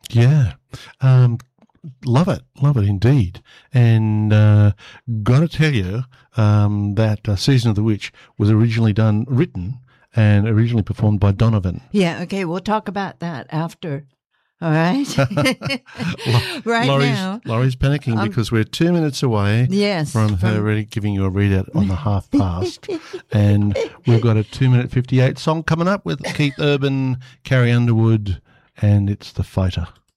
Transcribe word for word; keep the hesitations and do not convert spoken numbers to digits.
Yeah. Um, love it. Love it indeed. And uh, got to tell you um, that uh, Season of the Witch was originally done, written and originally performed by Donovan. Yeah, okay, we'll talk about that after. All right. right Laurie's, now. Laurie's panicking um, because we're two minutes away yes, from her from... already giving you a readout on the half past. And we've got a two minute fifty-eight song coming up with Keith Urban, Carrie Underwood, and it's The Fighter.